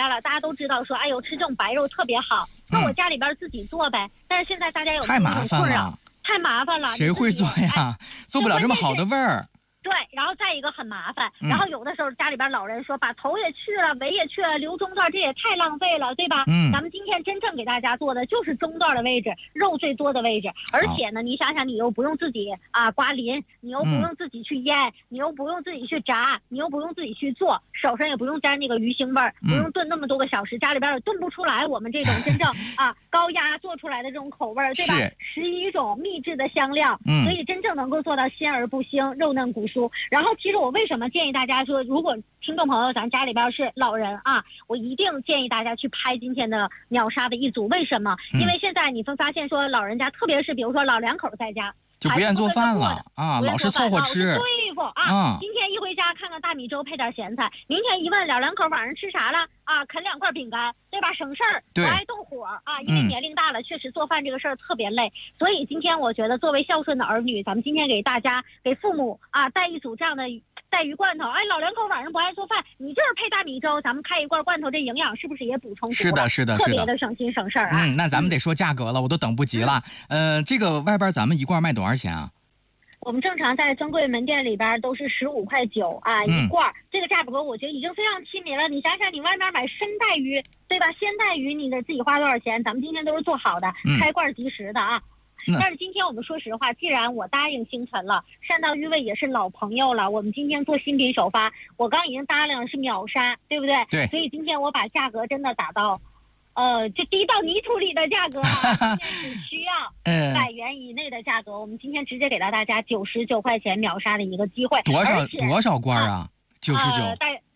了，大家都知道说，哎呦，吃这种白肉特别好，那我家里边自己做呗。但是现在大家有太麻烦了， 太麻烦了， 谁会做呀？做不了这么好的味儿。 对，然后再一个很麻烦，然后有的时候家里边老人说把头也去了，尾也去了，留中段这也太浪费了，对吧？咱们今天真正给大家做的就是中段的位置，肉最多的位置，而且呢，你想想，你又不用自己刮鳞，你又不用自己去腌，你又不用自己去炸，你又不用自己去做，手上也不用沾那个鱼腥味儿，不用炖那么多个小时，家里边也炖不出来我们这种真正高压做出来的这种口味儿，对吧？11种秘制的香料，所以真正能够做到鲜而不腥，肉嫩骨酥。然后其实我为什么建议大家说，如果听众朋友咱家里边是老人我一定建议大家去拍今天的秒杀的一组。为什么？因为现在你会发现说，老人家特别是比如说老两口在家就不愿做饭了老是凑合吃， 对付今天一回家看看大米粥配点咸菜，明天一问老两口晚上吃啥了啃2块饼干，对吧？省事儿，不爱动火因为年龄大了，确实做饭这个事儿特别累。所以今天我觉得作为孝顺的儿女，咱们今天给大家给父母带一组这样的带鱼罐头。老两口晚上不爱做饭，你就是配大米粥，咱们开一罐罐头，这营养是不是也补充足了？是的，特别的省心省事儿那咱们得说价格了，我都等不及了。这个外边咱们一罐卖多少钱啊？ 我们正常在专柜门店里边都是15.9块一罐，这个价格我觉得已经非常亲民了。你想想，你外面买生带鱼，对吧？鲜带鱼你得自己花多少钱？咱们今天都是做好的，开罐即食的但是今天我们说实话，既然我答应星辰了，善道鱼味也是老朋友了，我们今天做新品首发，我刚已经答应是秒杀，对不对？ 对。 所以今天我把价格真的打到就低到泥土里的价格今天只需要100元以内的价格，我们今天直接给到大家99块钱秒杀的一个机会。 多少罐啊？99。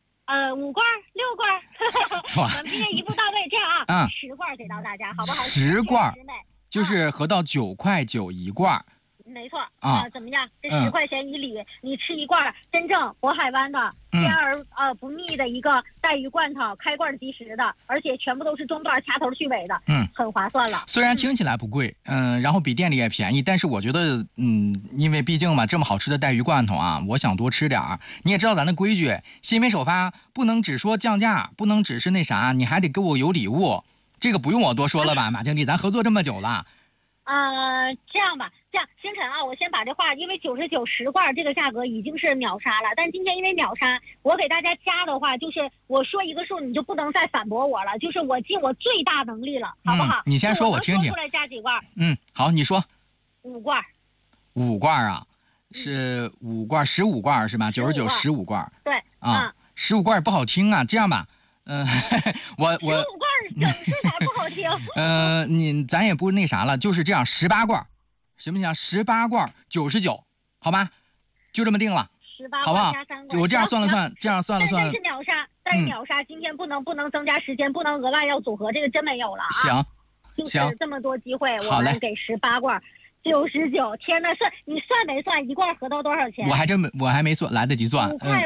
5罐6罐咱们今天一步到位，这样10罐给到大家，好不好 ？10罐就是合到9.9块一罐。 没错怎么样？这10块钱一里，你吃一罐真正渤海湾的鲜而不腻的一个带鱼罐头，开罐即食的，而且全部都是中段掐头去尾的，很划算了。 虽然听起来不贵，然后比店里也便宜，但是我觉得，因为毕竟嘛，这么好吃的带鱼罐头我想多吃点儿。你也知道咱的规矩，新品首发不能只说降价，不能只是那啥，你还得给我有礼物。这个不用我多说了吧，马经理，咱合作这么久了。 这样吧，星辰我先把这话，因为99 10罐这个价格已经是秒杀了，但今天因为秒杀，我给大家加的话，就是我说一个数，你就不能再反驳我了，就是我尽我最大能力了，好不好？ 你先说，我听听。 说出来加几罐？ 好，你说。 5罐。 5罐是5罐，15罐是吧？99 15罐。 对 15罐不好听这样吧，我 15罐整是啥不好听？ 咱也不那啥了，就是这样，18罐，行不行？18罐99，好吧？就这么定了 ，18 好不好？我这样算了算， 但是秒杀，秒杀，今天不能增加时间，不能额外要组合，这个真没有了行， 就是这么多机会，我们给18罐。99，天哪！你算没算一罐合到多少钱？ 我还没算，来得及算。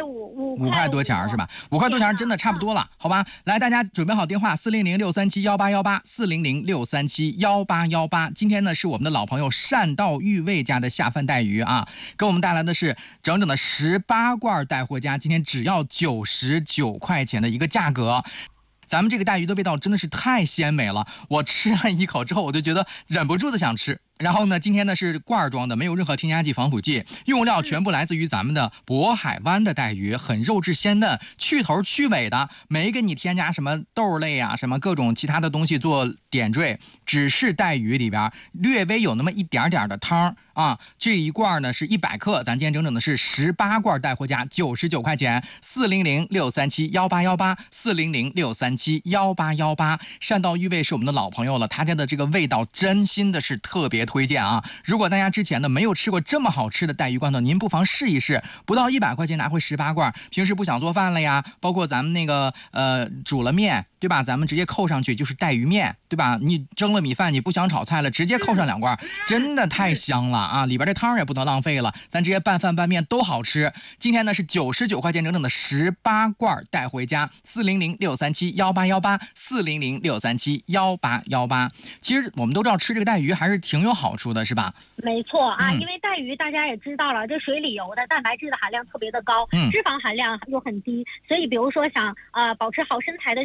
5 块多钱是吧？5块多钱真的差不多了，好吧？来，大家准备好电话，400-637-1818，400-637-1818。今天呢是我们的老朋友善道玉味家的下饭带鱼给我们带来的是整整的18罐带回家，今天只要99块钱的一个价格。咱们这个带鱼的味道真的是太鲜美了，我吃了一口之后，我就觉得忍不住的想吃。然后呢，今天呢是罐装的，没有任何添加剂、防腐剂，用料全部来自于咱们的渤海湾的带鱼，很肉质鲜嫩，去头去尾的，没给你添加什么豆类什么各种其他的东西做点缀，只是带鱼里边略微有那么一点点的汤这一罐呢是100克，咱今天整整的是18罐带回家，99块钱，400-637-1818，400-637-1818。善道玉味是我们的老朋友了，他家的这个味道真心的是特别推荐如果大家之前呢没有吃过这么好吃的带鱼罐头，您不妨试一试，不到100块钱拿回18罐，平时不想做饭了呀，包括咱们那个煮了面，对吧？咱们直接扣上去就是带鱼面，对吧？你蒸了米饭，你不想炒菜了，直接扣上2罐，真的太香了里边这汤也不能浪费了，咱直接拌饭拌面都好吃。今天呢是99块钱整整的18罐带回家，400-637-1818，400-637-1818。其实我们都知道吃这个带鱼还是挺有好处的，是吧？ 没错因为带鱼大家也知道了，这水里游的蛋白质的含量特别的高，脂肪含量又很低，所以比如说想保持好身材的女性朋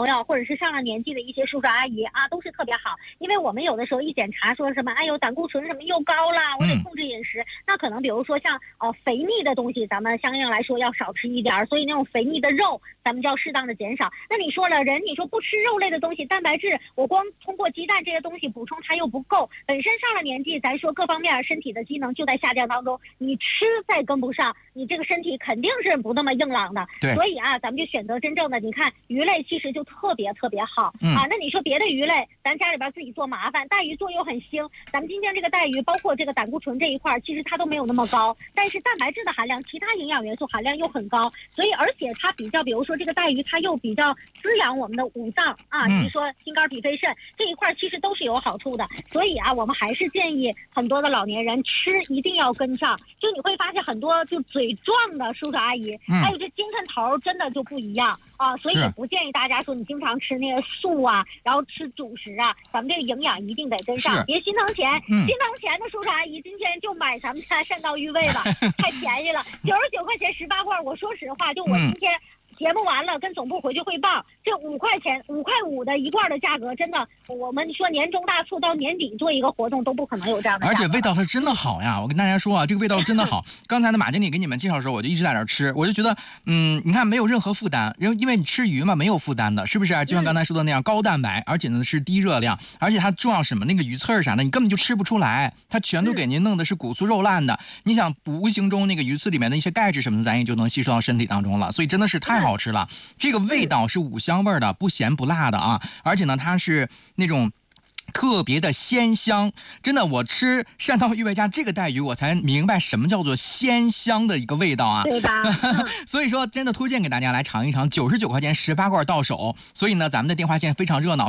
朋友，或者是上了年纪的一些叔叔阿姨啊，都是特别好。因为我们有的时候一检查说什么，哎呦胆固醇什么又高了，我得控制饮食。那可能比如说像肥腻的东西，咱们相应来说要少吃一点，所以那种肥腻的肉，咱们就要适当的减少。那你说了，你说不吃肉类的东西，蛋白质我光通过鸡蛋这些东西补充它又不够，本身上了年纪，咱说各方面身体的机能就在下降当中，你吃再跟不上，你这个身体肯定是不那么硬朗的。 对， 所以啊，咱们就选择真正的，你看鱼类其实就特别特别好啊。那你说别的鱼类，咱家里边自己做麻烦，带鱼做又很腥。咱们今天这个带鱼，包括这个胆固醇这一块，其实它都没有那么高，但是蛋白质的含量、其他营养元素含量又很高，所以而且它比较，比如说这个带鱼，它又比较滋养我们的五脏啊，比如说心肝脾肺肾这一块，其实都是有好处的。所以啊，我们还是建议很多的老年人吃一定要跟上。就你会发现很多就嘴壮的叔叔阿姨，还有这精神头真的就不一样啊，所以也不建议大家说你经常吃那个素啊，然后吃主食啊，咱们这个营养一定得跟上，别心疼钱。心疼钱的叔叔阿姨，今天就买咱们家善道玉味吧，太便宜了，99块钱18罐。我说实话，就我今天节目完了跟总部回去汇报，这5块钱5块5的一罐的价格，真的我们说年终大促到年底做一个活动都不可能有这样的价格。 而且味道它真的好呀，我跟大家说啊，这个味道真的好。刚才的马经理给你们介绍的时候，我就一直在那吃，我就觉得你看没有任何负担，因为你吃鱼嘛没有负担的，是不是就像刚才说的那样，高蛋白，而且呢是低热量，而且它重要什么，那个鱼刺儿啥的你根本就吃不出来，它全都给您弄的是骨酥肉烂的。你想无形中那个鱼刺里面的一些钙质什么的，咱也就能吸收到身体当中了，所以真的是太好吃了。这个味道是五香味的，不咸不辣的啊，而且呢它是那种特别的鲜香，真的，我吃善道玉味家这个带鱼，我才明白什么叫做鲜香的一个味道啊， 对吧？ 所以说真的推荐给大家来尝一尝，99块钱18罐到手。所以呢，咱们的电话线非常热闹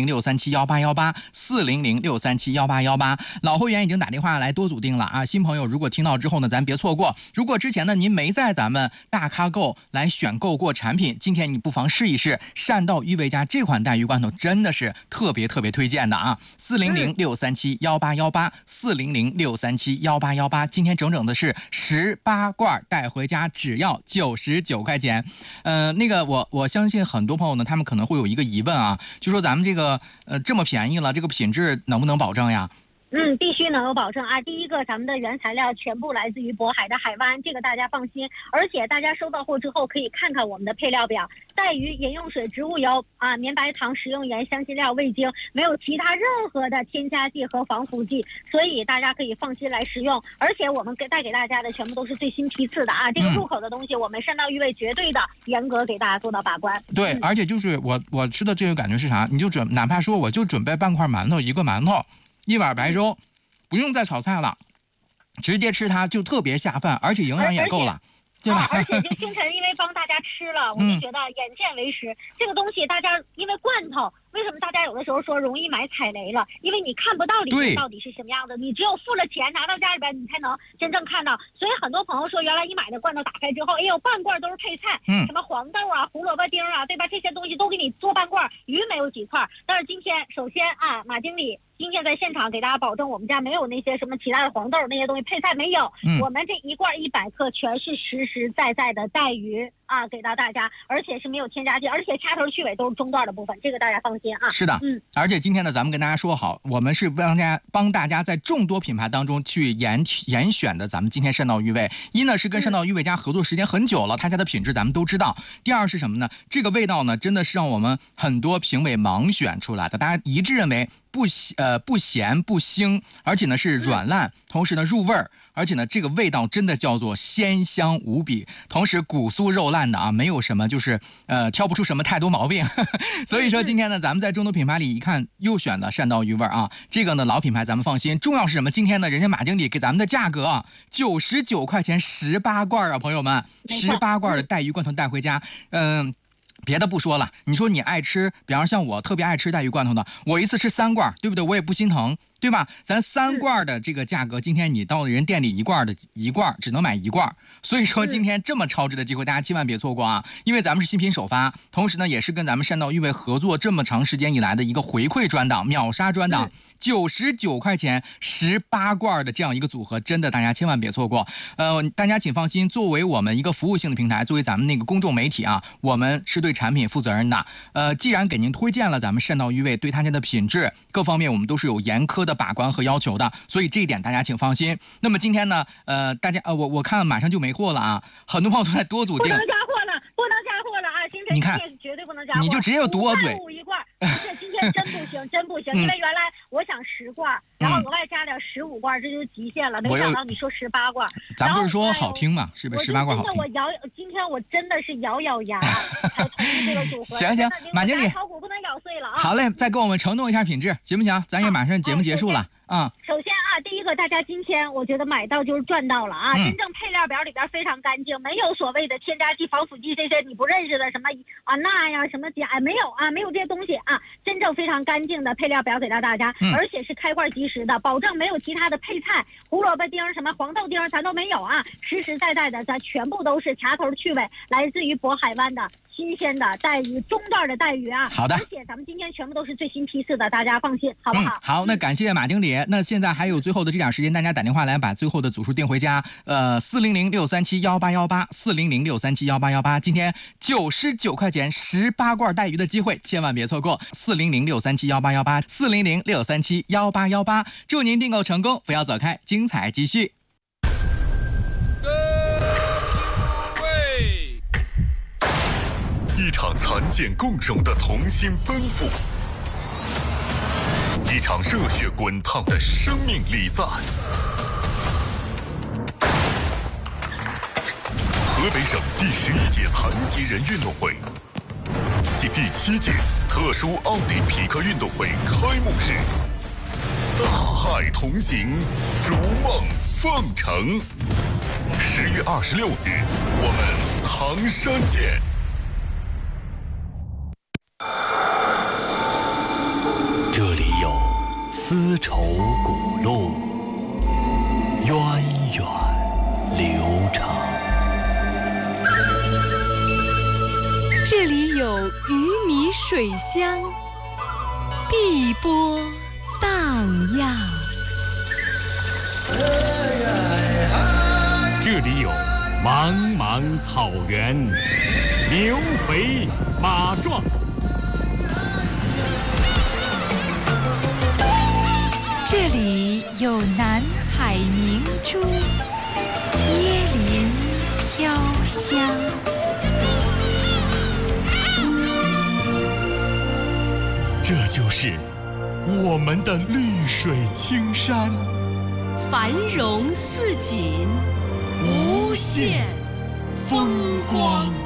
，400-637-1818，400-637-1818。老会员已经打电话来多组订了啊，新朋友如果听到之后呢，咱别错过。如果之前呢您没在咱们大咖购来选购过产品，今天你不妨试一试善道玉味家这款带鱼罐头，真的是特别推荐的啊！400-637-1818，400-637-1818，今天整整的是18罐带回家，只要99块钱。那个我相信很多朋友呢，他们可能会有一个疑问啊，就说咱们这个这么便宜了，这个品质能不能保证呀？ 必须能有保证啊！第一个，咱们的原材料全部来自于渤海的海湾，这个大家放心。而且大家收到货之后可以看看我们的配料表，带鱼、饮用水、植物油啊、绵白糖、食用盐、香辛料、味精，没有其他任何的添加剂和防腐剂，所以大家可以放心来食用。而且我们带给大家的全部都是最新批次的啊，这个入口的东西，我们善道玉味绝对的严格给大家做到把关。 对，而且就是我吃的这个感觉是啥？你就哪怕说我就准备半块馒头，一个馒头。1碗白粥，不用再炒菜了，直接吃它就特别下饭，而且营养也够了，对吧？ 而且就星辰因为帮大家吃了，我就觉得眼见为实。这个东西大家因为罐头，为什么大家有的时候说容易买踩雷了？因为你看不到里面到底是什么样的，你只有付了钱拿到家里边，你才能真正看到。所以很多朋友说，原来一买的罐头打开之后，哎呦，半罐都是配菜，什么黄豆啊、胡萝卜丁啊，对吧？这些东西都给你做半罐，鱼没有几块。但是今天首先啊，马经理今天在现场给大家保证，我们家没有那些什么其他的黄豆那些东西，配菜没有。我们这一罐100克全是实实在在的带鱼啊，给到大家，而且是没有添加剂，而且掐头去尾都是中段的部分，这个大家放心啊。 是的，而且今天呢，咱们跟大家说好，我们是帮大家在众多品牌当中去严选的咱们今天善道玉味。一呢是跟善道玉味家合作时间很久了，他家的品质咱们都知道。第二是什么呢？这个味道呢，真的是让我们很多评委盲选出来的，大家一致认为不咸不腥，而且呢是软烂，同时呢入味儿，而且呢这个味道真的叫做鲜香无比，同时骨酥肉烂的啊，没有什么就是挑不出什么太多毛病。所以说今天呢，咱们在众多品牌里一看又选了善道鱼味啊，这个呢老品牌咱们放心。重要是什么？今天呢人家马经理给咱们的价格啊，99块钱18罐啊，朋友们，18罐的带鱼罐头带回家，别的不说了，你说你爱吃，比方像我特别爱吃带鱼罐头的，我一次吃3罐，对不对？我也不心疼。 对吧？咱3罐的这个价格，今天你到人店里1罐只能买1罐，所以说今天这么超值的机会，大家千万别错过啊！因为咱们是新品首发，同时呢也是跟咱们善道玉味合作这么长时间以来的一个回馈专档、秒杀专档，99块钱18罐的这样一个组合，真的大家千万别错过。大家请放心，作为我们一个服务性的平台，作为咱们那个公众媒体啊，我们是对产品负责任的。既然给您推荐了咱们善道玉味，对它家的品质各方面我们都是有严苛的把关和要求的，所以这一点大家请放心。那么今天呢，大家我看马上就没货了啊，很多朋友都在多组订， 不能加货了啊！ 你看绝对不能加货， 你就直接有堵我嘴。 5块5一罐，不是今天真不行，真不行，因为原来我想10罐，然后额外加点15罐，这就是极限了。没想到你说18罐， 咱不是说好听嘛，是不是18罐好听？ 今天我真的是咬牙才同意这个组合。 行，马经理， 炒股不能咬碎了啊！ 好嘞，再给我们承诺一下品质，行不行？咱也马上节目结束了啊。 首先啊，第一个，大家今天我觉得买到就是赚到了啊！真正配料表里边非常干净，没有所谓的添加剂、防腐剂这些你不认识的什么钠呀、什么钾，没有啊，没有这些东西啊！真正非常干净的配料表给到大家，而且是开罐即食的，保证没有其他的配菜、胡萝卜丁、什么黄豆丁咱都没有啊！实实在在的，咱全部都是卡头去尾，来自于渤海湾的新鲜的带鱼，中段的带鱼啊！ 好的， 而且咱们今天全部都是最新批次的，大家放心，好不好？ 好，那感谢马经理。那现在还有最后的这点时间，大家打电话来把最后的组数订回家。400-637-1818，400-637-1818。今天99块钱18罐带鱼的机会，千万别错过。400-637-1818，400-637-1818。祝您订购成功，不要走开，精彩继续。 一场残剑共荣的同心奔赴，一场热血滚烫的生命礼赞。河北省第11届残疾人运动会暨第7届特殊奥林匹克运动会开幕式，大爱同行，如梦奉承。10月26日，我们唐山见。这里有丝绸古路，源远流长。 这里有鱼米水乡，碧波荡漾。 这里有茫茫草原，牛肥马壮。 这里有南海明珠，椰林飘香。 这就是我们的绿水青山， 繁荣似锦，无限风光。